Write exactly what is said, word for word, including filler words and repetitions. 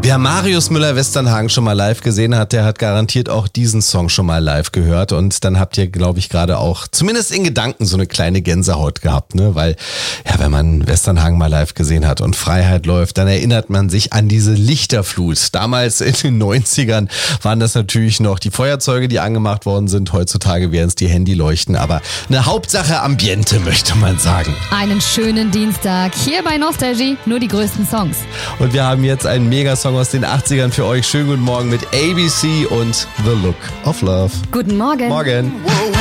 Wer Marius Müller-Westernhagen schon mal live gesehen hat, der hat garantiert auch diesen Song schon mal live gehört. Und dann habt ihr, glaube ich, gerade auch zumindest in Gedanken so eine kleine Gänsehaut gehabt, ne? Weil, ja, wenn man Westernhagen mal live gesehen hat und Freiheit läuft, dann erinnert man sich an diese Lichterflut. Damals in den neunzigern waren das natürlich noch die Feuerzeuge, die angemacht worden sind. Heutzutage wären es die Handyleuchten. Aber eine Hauptsache Ambiente, möchte man sagen. Einen schönen Dienstag. Hier bei Nostalgie nur die größten Songs. Und wir haben jetzt einen Megasong aus den achtzigern für euch. Schönen guten Morgen mit A B C und The Look of Love. Guten Morgen. Morgen.